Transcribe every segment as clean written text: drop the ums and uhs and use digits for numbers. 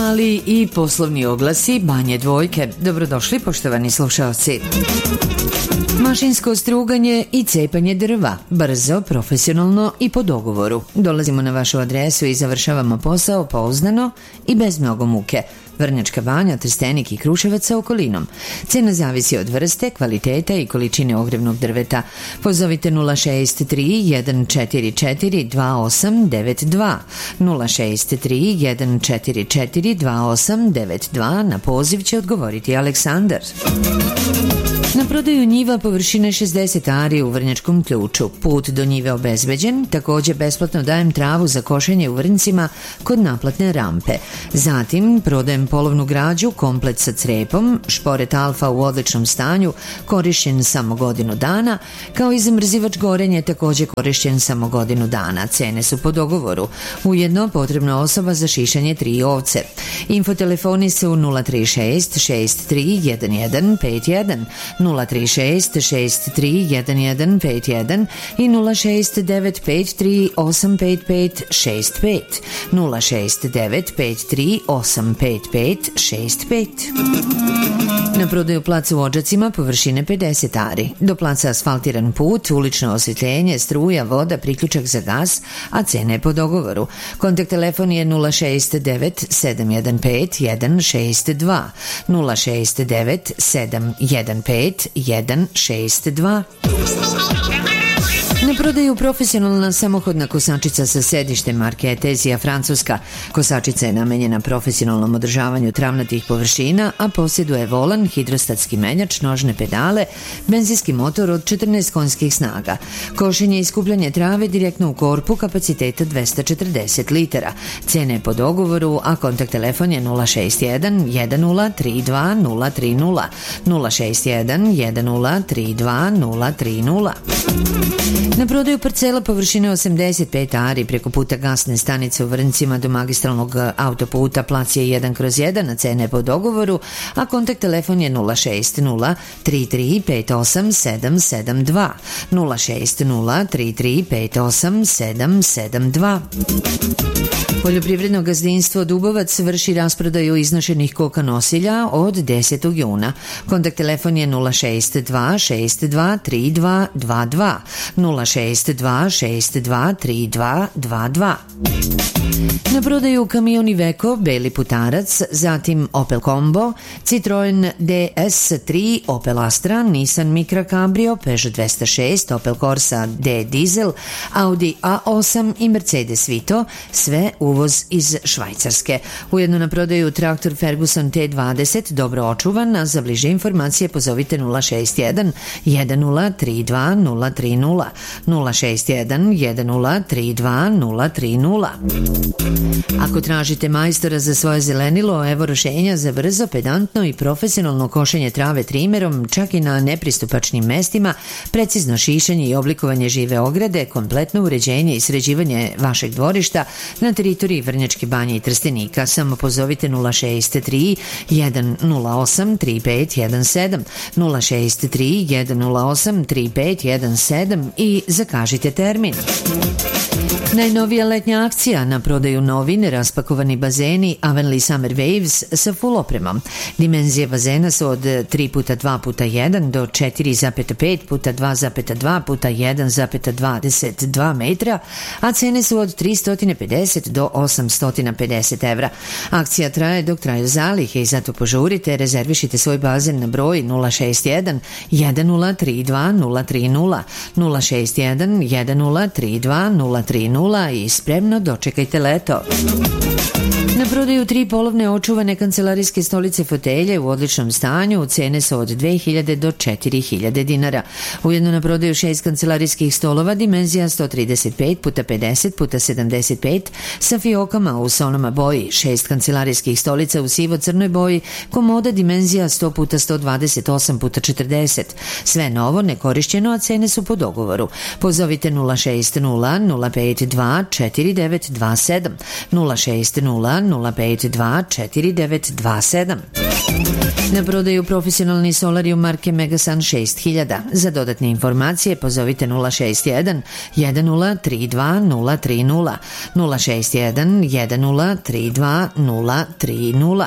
ali i poslovni oglasi Banje Dvojke. Dobrodošli, poštovani slušalci. Mašinsko struganje i cepanje drva, brzo, profesionalno i po dogovoru. Dolazimo na vašu adresu i završavamo posao pouzdano i bez mnogo muke. Vrnjačka Banja, Trstenik i Kruševac sa okolinom. Cena zavisi od vrste, kvaliteta i količine ogrevnog drveta. Pozovite 063 144 2892, 063 144 2892, na poziv će odgovoriti Aleksandar. Na prodaju njiva površine 60 ari u Vrnjačkom Ključu. Put do njive obezbeđen, također besplatno dajem travu za košenje u Vrncima kod naplatne rampe. Zatim prodajem polovnu građu, komplet sa crepom, šporet Alfa u odličnom stanju, korišćen samo godinu dana, kao i zamrzivač gorenje, također korišćen samo godinu dana. Cene su po dogovoru. Ujedno potrebna osoba za šišanje 3 ovce. Infotelefoni su 036 63 11 51, 036 63 11 51 i 069 53 855 65, 069 53 855 65. Na prodaju plac u Odžacima površine 50 ari. Do placa asfaltiran put, ulično osvjetljenje, struja, voda, priključak za gas, a cene je po dogovoru. Kontakt telefon je 069 715 162, 069 715 162. Na prodaju profesionalna samohodna kosačica sa sedištem marke Etezija Francuska. Kosačica je namenjena profesionalnom održavanju travnatih površina, a posjeduje volan, hidrostatski menjač, nožne pedale, benzinski motor od 14 konjskih snaga. Košenje i skupljanje trave direktno u korpu kapaciteta 240 litara. Cene je po dogovoru, a kontakt telefon je 061 10 32 030, 061 10 32 030. Na prodaju parcela površine 85 ari preko puta gasne stanice u Vrncima do magistralnog autoputa, plac je 1/1, na cene po dogovoru, a kontakt telefon je 060 33 58 772, 060 33 58 772. Poljoprivredno gazdinstvo Dubovac vrši rasprodaju iznošenih koka nosilja od 10. juna. Kontakt telefon je 062 62 32 22, 062 62 32 22. Na prodaju kamion Iveco, beli putarac, zatim Opel Combo, Citroen DS3, Opel Astra, Nissan Micra Cabrio, Peugeot 206, Opel Corsa D Diesel, Audi A8 i Mercedes Vito, sve uvoz iz Švajcarske. Ujedno na prodaju traktor Ferguson T20, dobro očuvan, a za bliže informacije pozovite 061 10 32 030, 061 10 32 030. Ako tražite majstora za svoje zelenilo, evo rješenja za brzo, pedantno i profesionalno košenje trave trimerom, čak i na nepristupačnim mestima, precizno šišanje i oblikovanje žive ograde, kompletno uređenje i sređivanje vašeg dvorišta na teritoriji Vrnjačke Banje i Trstenika. Samo pozovite 063 108 3517, 063 108 3517 i zakažite termin. Najnovija letnja akcija, na prodaju novi neraspakovani bazeni Avenli Summer Waves sa full opremom. Dimenzije bazena su od 3x2x1 do 4,5x2,2x1,22 metra, a cene su od 350 do 850 evra. Akcija traje dok traju zalihe i zato požurite, rezervišite svoj bazen na broj 061 1032 030, 061 1032 030 i spremno dočekajte leto. Na prodaju 3 polovne očuvane kancelarijske stolice fotelje u odličnom stanju, cene su od 2000 do 4000 dinara. Ujedno na prodaju 6 kancelarijskih stolova, dimenzija 135x50x75 sa fiokama u sonoma boji, 6 kancelarijskih stolica u sivo-crnoj boji, komoda dimenzija 100x128x40. Sve novo, nekorišćeno, a cene su po dogovoru. Pozovite 060 052 4927, 060 052 4927. Na prodaju profesionalni solarium marke Megasun 6000. Za dodatne informacije pozovite 061 1032 030 061 1032 030.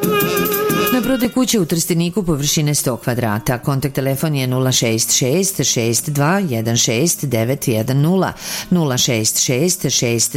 Na prodaj kuće u Trsteniku površine 100 kvadrata. Kontakt telefon je 066 62 16910 066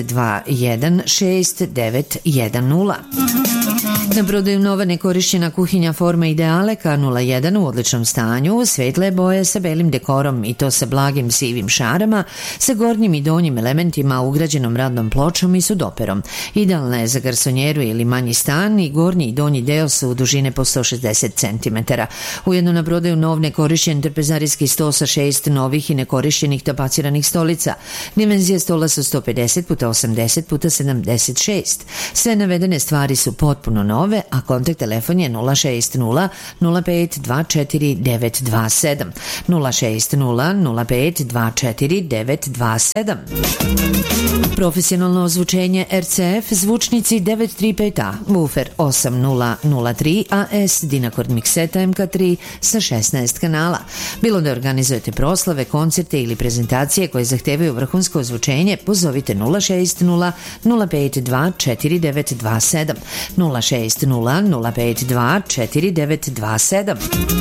62 16910. Na prodaju nova nekorišćena kuhinja forma Ideale K01 u odličnom stanju, svetle boje sa belim dekorom i to sa blagim sivim šarama, sa gornjim i donjim elementima ugrađenom radnom pločom i sudoperom. Idealna je za garsonjeru ili manji stan i gornji i donji deo su dužine po 160 cm. Ujedno na prodaju nov nekorišćen trpezarijski sto sa 6 novih i nekorišćenih tapaciranih stolica. Dimenzije stola su 150 x 80 x 76. Sve navedene stvari su potpuno nove, a kontakt telefon je 060 05 24 927 060 05 24 927. Profesionalno ozvučenje RCF, zvučnici 935A, woofer 8003 AS, Dynacord mikseta MK3 sa 16 kanala. Bilo da organizujete proslave, koncerte ili prezentacije koje zahtevaju vrhunsko ozvučenje, pozovite 060 05 24 927 060 05 24 927.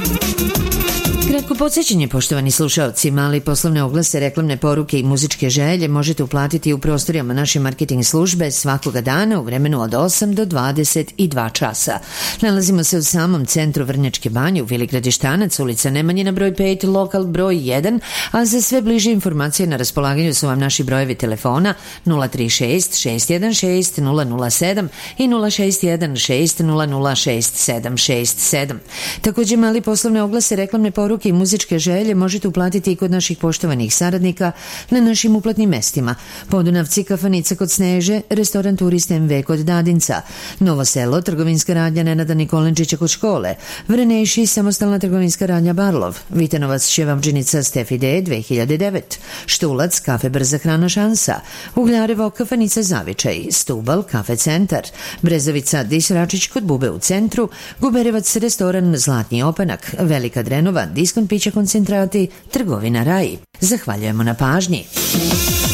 Kratko podsjećanje, poštovani slušalci, mali poslovne oglase, reklamne poruke i muzičke želje možete uplatiti u prostorijama naše marketing službe svakoga dana u vremenu od 8 do 22 časa. Nalazimo se u samom centru Vrnjačke Banje u Vili Gradištanac, ulica Nemanjina broj 5, lokal broj 1, a za sve bliže informacije na raspolaganju su vam naši brojevi telefona 036 616 007 i 061 600 6767. Također mali poslovne oglase, reklamne poruke i muzičke želje možete uplatiti i kod naših poštovanih saradnika na našim uplatnim mestima: Podunavci, kafanica kod Sneže, restoran Turist MV kod Dadinca, Novo Selo, trgovinska radnja Nenada Nikolenčića kod škole, Vrnejši, samostalna trgovinska radnja Barlov, Vitanovac, Ševamđinica Stefi D 2009, Štulac, kafe Brza hrana Šansa, Ugljarevo, kafanica Zavičaj, Stubal, kafe Centar, Brezovica, Disračić kod Bube u centru, Guberevac, restoran Zlatni opanak, Velika Drenova, diskont pića koncentrati, trgovina Raj. Zahvaljujemo na pažnji.